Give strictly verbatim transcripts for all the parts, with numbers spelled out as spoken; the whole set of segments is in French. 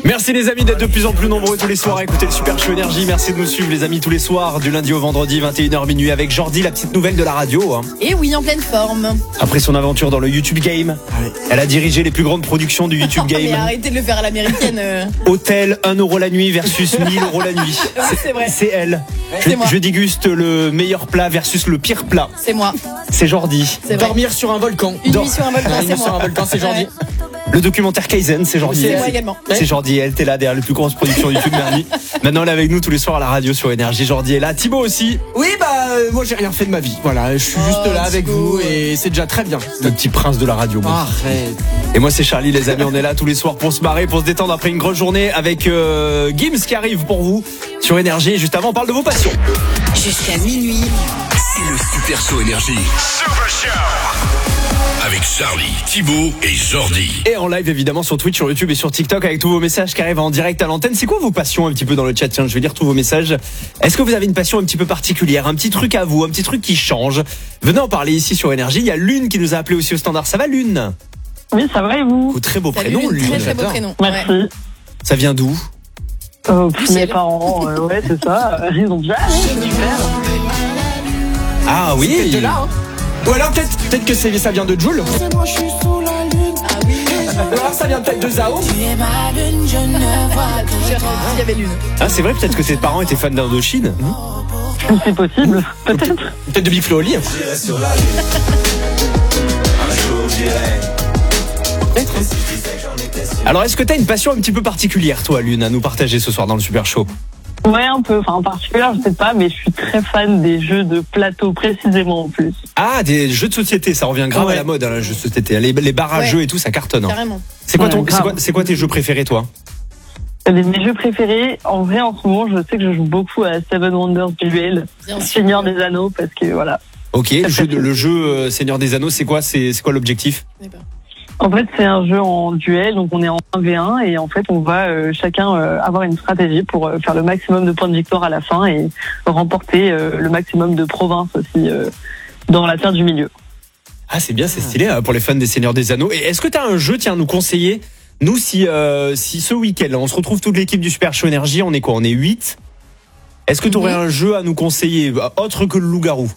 Merci les amis d'être de plus en plus nombreux tous les soirs à écouter le Super Show Énergie. Merci de nous suivre les amis tous les soirs du lundi au vendredi vingt et une heures minuit avec Jordi, la petite nouvelle de la radio. Hein. Et oui, en pleine forme. Après son aventure dans le YouTube Game, elle a dirigé les plus grandes productions du YouTube Game. Mais arrêtez de le faire à l'américaine. Euh... Hôtel un euro la nuit versus mille euros la nuit. Oui, c'est vrai. C'est elle. C'est je, moi. je déguste le meilleur plat versus le pire plat. C'est moi. C'est Jordi. C'est vrai. Dormir sur un volcan. Une Dor- nuit sur un volcan, Une c'est nuit moi. sur un volcan, c'est Jordi. Ouais. Le documentaire Kaizen, c'est Jordi. C'est moi également. C'est Jordi, elle était là derrière les plus grosses productions YouTube Merdi. Maintenant elle est avec nous tous les soirs à la radio sur Énergie. Jordi est là, Thibaut aussi. Oui, bah, euh, moi j'ai rien fait de ma vie. Voilà, je suis Oh, juste là avec Thibaut. vous et c'est déjà très bien. Le petit prince de la radio. bon. Arrête. Et moi c'est Charlie les amis, on est là tous les soirs pour se marrer, pour se détendre après une grosse journée avec euh, Gims qui arrive pour vous sur Énergie. Et juste avant on parle de vos passions. Jusqu'à minuit. C'est le Super Show Énergie. Super Show avec Charlie, Thibaut et Jordi. Et en live évidemment sur Twitch, sur YouTube et sur TikTok avec tous vos messages qui arrivent en direct à l'antenne. C'est quoi vos passions un petit peu dans le chat? Tiens, je vais lire tous vos messages. Est-ce que vous avez une passion un petit peu particulière, un petit truc à vous, un petit truc qui change? Venez en parler ici sur Énergie. Il y a Lune qui nous a appelé aussi au standard. Ça va Lune? Oui, ça va et vous? Oh, très beau Salut, prénom Lune, Lune. très très beau j'adore. prénom. Merci. Ouais. Ça vient d'où? Euh, Plus mes elle. parents, euh, ouais, c'est ça. Ils ont déjà. Super. Ah C'est oui. de là, hein. Ou alors peut-être peut-être que c'est, ça vient de Jul. Ah oui. Ou alors ça vient peut-être de Zao. J'ai redit qu'il y avait Lune. Ah c'est vrai, peut-être que tes parents étaient fans d'Indochine. C'est possible. Peut-être. Peut-être de Big Flo Oli. Alors est-ce que t'as une passion un petit peu particulière toi Lune à nous partager ce soir dans le Super Show? Ouais, un peu. Enfin, en particulier, je sais pas, mais je suis très fan des jeux de plateau, précisément en plus. Ah, des jeux de société, ça revient grave Ouais. à la mode, hein, les jeux de société. Les, les barres à Ouais. jeux et tout, ça cartonne. hein. Carrément. C'est quoi, ton, Ouais, c'est grave. quoi, c'est quoi tes jeux préférés, toi? Les, mes jeux préférés, en vrai, en ce moment, je sais que je joue beaucoup à Seven Wonders Duel, Bien sûr. Seigneur des Anneaux, parce que voilà. Ok, le jeu, de- le jeu euh, Seigneur des Anneaux, c'est quoi, c'est, c'est quoi l'objectif? Je sais pas. En fait, c'est un jeu en duel, donc on est en un v un et en fait, on va euh, chacun euh, avoir une stratégie pour euh, faire le maximum de points de victoire à la fin et remporter euh, le maximum de provinces aussi euh, dans la terre du milieu. Ah, c'est bien, c'est stylé hein, pour les fans des Seigneurs des Anneaux. Et est-ce que t'as un jeu, tiens, à nous conseiller? Nous, si, euh, si ce week-end, on se retrouve toute l'équipe du Super Show Énergie, on est quoi? On est huit. Est-ce que tu aurais Mhm. un jeu à nous conseiller, autre que le loup-garou?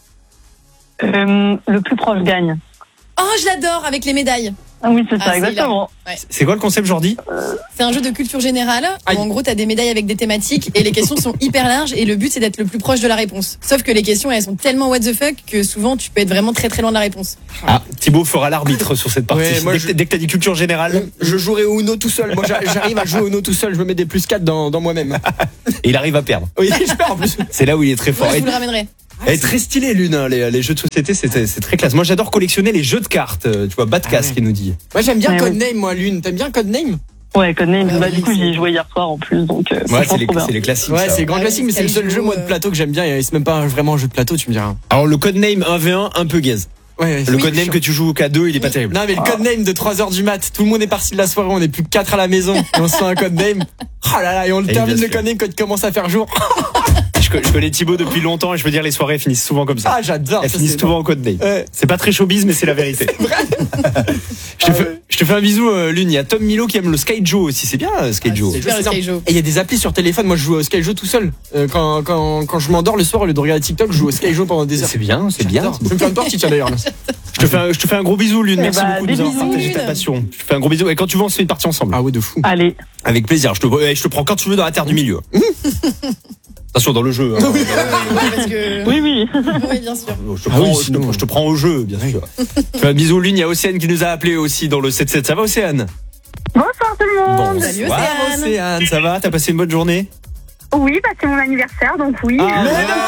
Euh, le plus proche gagne. Oh, je l'adore avec les médailles. Ah oui, c'est Ah, ça, c'est exactement. C'est quoi le concept, Jordi? C'est un jeu de culture générale Aïe. où en gros t'as des médailles avec des thématiques et les questions sont hyper larges et le but c'est d'être le plus proche de la réponse. Sauf que les questions elles sont tellement what the fuck que souvent tu peux être vraiment très très loin de la réponse. Ah, Thibaut fera l'arbitre sur cette partie. Ouais, moi, dès, je- que, dès que t'as dit culture générale, Je jouerai au Uno tout seul. Moi j'a- j'arrive à jouer au Uno tout seul. Je me mets des plus quatre dans, dans moi-même. et il arrive à perdre. Oui, je perds en plus. C'est là où il est très fort. Moi je Et- vous le ramènerai. Elle est très stylée, Lune, hein, les, les jeux de société, c'est, c'est très classe. Moi, j'adore collectionner les jeux de cartes. euh, Tu vois, Batcas Ah ouais. qui nous dit. Moi j'aime bien Ouais, Codename, moi, Lune. T'aimes bien Codename? Ouais, Codename. Ah bah, oui, du coup, c'est- j'y ai joué hier soir en plus, donc euh, Ouais, franchement, c'est les, trop bien. c'est les classiques. Ouais, ça. c'est grand Ah oui, classique, mais c'est le seul Skyjo, jeu, moi, de euh. plateau que j'aime bien. Et c'est même pas vraiment un jeu de plateau, tu me diras. Alors, le codename un v un, un peu gaze. Ouais, ouais, Le oui, codename chiant. que tu joues qu'à deux, il est pas terrible. Non, mais le codename de trois heures du mat, tout le monde est parti de la soirée, on est plus que quatre à la maison, et on se fait un codename. Oh là là, et on le Et termine bien le sûr. codename quand il commence à faire jour. Je, co- je connais Thibaut depuis longtemps et je veux dire, les soirées finissent souvent comme ça. Ah, j'adore. Elles ça, finissent c'est souvent en codename. Ouais. C'est pas très showbiz, mais c'est la vérité. je, te fais, je te fais un bisou, euh, Lune. Il y a Tom Milo qui aime le Skyjo aussi. C'est bien, euh, Skyjo. c'est Super le c'est Skyjo. Et il y a des applis sur téléphone, moi je joue au Skyjo tout seul. Euh, quand, quand, quand je m'endors le soir, au lieu de regarder TikTok, je joue au Skyjo pendant des heures. C'est bien, c'est bien. J'adore. Je vais me faire une partie, tiens d'ailleurs. là. Je te fais un, je te fais un gros bisou, Lune. Eh Merci bah, beaucoup de des nous avoir bisous, partagé ta Lune. passion. Je te fais un gros bisou. Et quand tu veux, on se fait une partie ensemble. Ah ouais, de fou. Allez. Avec plaisir. Je te, eh, je te prends quand tu veux dans la terre du milieu. Attention, dans le jeu. hein. Ouais, parce que... Oui, oui. Oui, bien sûr. Je te, Ah prends, oui, je, te, sinon- je te prends au jeu, bien sûr. Je fais un bisou, Lune. Il y a Océane qui nous a appelé aussi dans le sept sept. Ça va, Océane? Bonsoir tout le monde. Salut, Bonsoir, Océane. Océane. Ça va? T'as passé une bonne journée? Oui, bah c'est mon anniversaire, donc oui. Ah,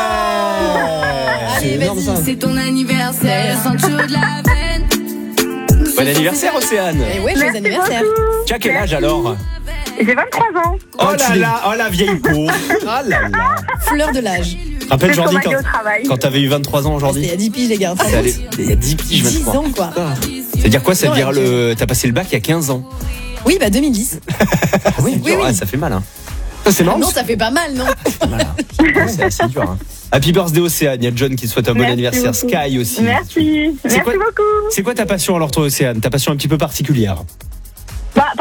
Allez, énorme, vas-y. ça. C'est ton anniversaire, ceinture de la veine. Bon anniversaire, Océane. Et ouais, joyeux Merci anniversaire. beaucoup. Tu as quel âge alors? J'ai vingt-trois ans. Oh tu là l'es. là, oh la vieille peau. Oh là là. Fleur de l'âge. Rappelle C'est Jordi qu'on m'a quand, dit au travail. quand t'avais eu vingt-trois ans C'était aujourd'hui. il y a dix piges, les gars. C'est allé- Il y a dix piges, dix vingt-trois. ans, quoi. C'est-à-dire quoi? Ça veut Non, dire ok. le, t'as passé le bac il y a quinze ans. Oui, bah deux mille dix. Oui, oui, oui. ça fait mal, hein. Ça, c'est marrant. Non, ça fait pas mal, non? C'est assez dur, hein. Happy birthday, Océane. Il y a John qui te souhaite un bon Merci anniversaire. beaucoup. Sky aussi. Merci. C'est Merci quoi- beaucoup. C'est quoi ta passion alors, toi, Océane? Ta passion un petit peu particulière? Bah,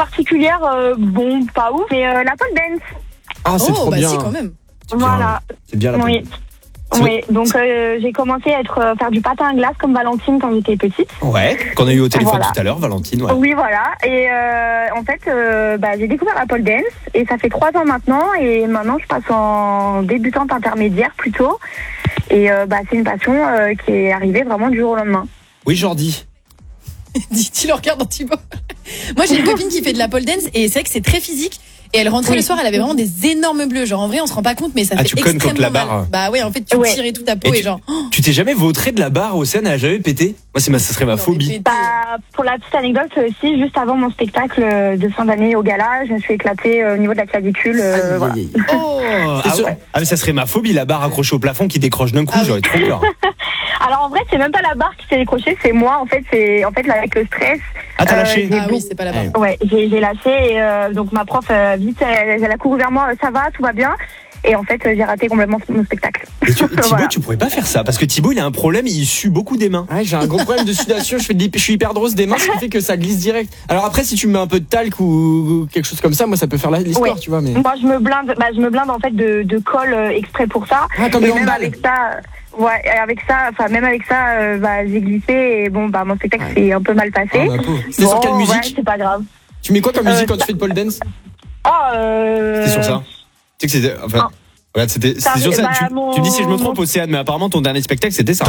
particulière, euh, bon, pas ouf, mais euh, la pole dance. Ah, c'est Oh, trop bah bien. si, quand même. Voilà. C'est bien la Oui. pole. Oui, donc euh, j'ai commencé à être, euh, faire du patin à glace comme Valentine quand j'étais petite. Ouais, qu'on a eu au téléphone Voilà. tout à l'heure, Valentine. Ouais. Oui, voilà. Et euh, en fait, euh, bah, j'ai découvert la pole dance et ça fait trois ans maintenant. Et maintenant, je passe en débutante intermédiaire plutôt. Et euh, bah, c'est une passion euh, qui est arrivée vraiment du jour au lendemain. Oui, Jordi. Dis- Tu le regardes dans Thibaut. Moi, j'ai une copine qui fait de la pole dance et c'est vrai que c'est très physique. Et elle rentrait Oui. le soir, elle avait vraiment des énormes bleus. Genre, en vrai, on se rend pas compte, mais ça Ah, fait tu connes extrêmement contre la mal. barre. Bah ouais, en fait, tu Ouais. tires et tout ta peau Et et, tu- genre. oh, Tu t'es jamais vautré de la barre au scène, elle a jamais pété? Moi, c'est ma, ça serait ma non, mais phobie. pété. Bah, pour la petite anecdote, euh, si juste avant mon spectacle euh, de fin d'année au gala, je me suis éclatée euh, au niveau de la clavicule. euh, voilà. Oh, ah, sûr. ouais. Ah, mais ça serait ma phobie, la barre accrochée au plafond qui décroche d'un coup, Ah oui. j'aurais trop peur. Alors en vrai, c'est même pas la barre qui s'est décrochée, c'est moi. En fait, c'est en fait là, avec le stress. Ah, t'as Euh, lâché? j'ai Ah oui, c'est pas la barre. Ouais, j'ai j'ai lâché et euh, donc ma prof euh, vite, elle, elle a couru vers moi, euh, ça va, tout va bien. Et en fait, euh, j'ai raté complètement mon spectacle. Et tu- Thibaut, Voilà. tu pourrais pas faire ça parce que Thibaut, il a un problème, il sue beaucoup des mains. Ouais, j'ai un gros problème de sudation, je, fais de l'hyp- je suis hyper drôse des mains, ce qui fait que ça glisse direct. Alors après, si tu me mets un peu de talc ou, ou quelque chose comme ça, moi ça peut faire la- l'histoire, Ouais. tu vois. Mais... Moi, je me blinde, bah, je me blinde en fait de, de colle euh, exprès pour ça. Ah, comme et les même handballs. avec ça, euh, ouais, et avec ça, enfin même avec ça, euh, bah, j'ai glissé et bon, bah mon spectacle Ouais. s'est un peu mal passé. Ah, ma pauvre. C'était sur Bon, quelle ouais, musique? c'est pas grave. Tu mets quoi comme musique Euh, quand tu fais de pole dance? Oh, euh... C'était sur ça. Tu sais que c'était. Enfin. Ah. Regarde, c'était Ça c'était sur ça. bah, tu, mon- tu me dis si je me trompe, Océane, mais apparemment ton dernier spectacle c'était ça.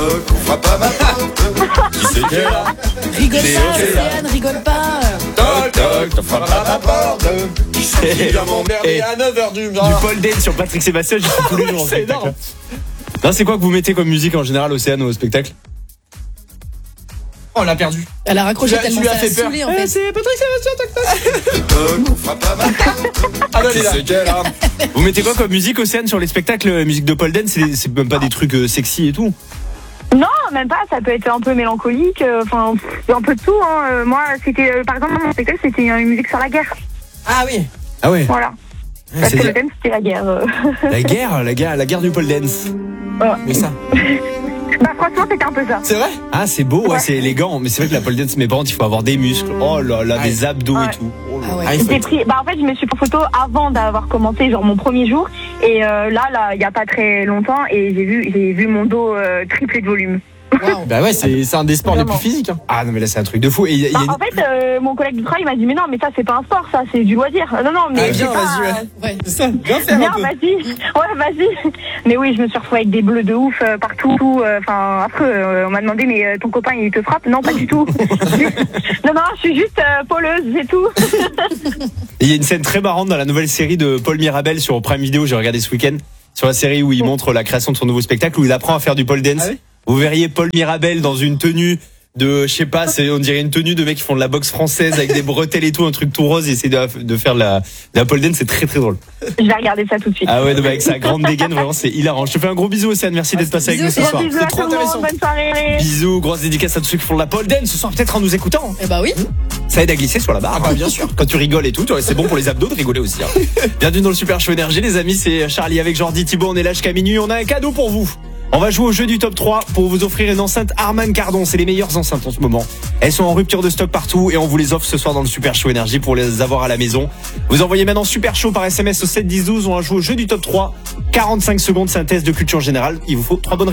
Qui c'est qui est là? Rigole Léo, pas, c'est là. Océane, rigole pas. Toc toc, t'as frappé à ma porte. Qui c'est qui vient m'emmerder Et- à neuf heures du Du matin? pole dance sur Patrick Sébastien, je suis tous les jours en C'est spectacle. énorme. Non, c'est quoi que vous mettez comme musique en général, Océane, au spectacle? Oh, on l'a perdu. Elle a raccroché Tu lui as- tellement tu lui as ça fait l'a peur. saoulée en Eh, fait. c'est Patrick Sébastien, toc toc. Toc, on frappe à ma porte. Ah non, Qui il est là. c'est qui est là? Vous mettez quoi comme musique, Océane, sur les spectacles? euh, Musique de pole dance, c'est c'est même pas des trucs euh, sexy et tout. Non, même pas, ça peut être un peu mélancolique, euh, enfin, pff, un peu de tout. Hein. Euh, Moi, c'était, euh, par exemple, mon spectacle, c'était une musique sur la guerre. Ah oui. Ah ouais. Voilà. Parce que C'est le thème, c'était la guerre. euh. la guerre, la guerre, la guerre du pole dance. Mais ça. Bah, franchement, c'était un peu ça. C'est vrai? Ah, c'est beau, ouais, Ouais. c'est élégant. Mais c'est vrai que la pole dance, mes parents, il faut avoir des muscles. Oh là là, Ouais. des abdos Ouais. et tout. Oh là Ah ouais. Ah, il faut J'ai être- pris, bah, en fait, je me suis pris en photo avant d'avoir commencé, genre, mon premier jour. Et euh, là, là, il y a pas très longtemps, et j'ai vu, j'ai vu mon dos euh, triplé de volume. Waouh. Bah ouais, c'est c'est un des sports les Vraiment. plus physiques. Hein. Ah non, mais là, c'est un truc de fou. Et il y a- il y Bah, a une- en fait, euh, mon collègue du travail m'a dit, mais non, mais ça, c'est pas un sport, ça, c'est du loisir. Euh, Non, non, mais Ah, c'est viens, pas, vas-y, ouais. euh, Ouais. C'est ça, viens faire Viens, un peu. vas-y. Ouais, vas-y. Mais oui, je me suis retrouvée avec des bleus de ouf euh, partout. euh, Enfin, après, euh, on m'a demandé, mais euh, ton copain, il te frappe? Non, pas du tout. non, non, je suis juste euh, poleuse, c'est tout. Et il y a une scène très marrante dans la nouvelle série de Paul Mirabel sur Prime Video, j'ai regardé ce week-end, sur la série où il montre la création de son nouveau spectacle, où il apprend à faire du pole dance. Ah oui Vous verriez Paul Mirabel dans une tenue de, je sais pas, c'est, on dirait une tenue de mecs qui font de la boxe française avec des bretelles et tout, un truc tout rose, et essayer de, de faire de la, de la pole dance, c'est très très drôle. Je vais regarder ça tout de suite. Ah ouais, non, mais avec sa grande dégaine, vraiment, c'est hilarant. Je te fais un gros bisou, Océane, merci d'être passé avec nous Bisous, ce soir. Bisous à trop tout le monde, intéressant. bonne soirée. Bisous, grosse dédicace à tous ceux qui font de la pole dance ce soir, peut-être en nous écoutant. Eh bah oui. Ça aide à glisser sur la barre. Ah bah, bien sûr. Quand tu rigoles et tout, tu vois, c'est bon pour les abdos de rigoler aussi. Hein. Bienvenue dans le Super Show Énergie, les amis. C'est Charlie avec Jordi, Thibaut. On est là jusqu'à minuit. On a un cadeau pour vous. On va jouer au jeu du top trois pour vous offrir une enceinte Harman Kardon. C'est les meilleures enceintes en ce moment. Elles sont en rupture de stock partout et on vous les offre ce soir dans le Super Show Énergie pour les avoir à la maison. Vous envoyez maintenant Super Show par S M S au sept dix douze. On va jouer au jeu du top trois. quarante-cinq secondes synthèse de culture générale. Il vous faut trois bonnes réponses.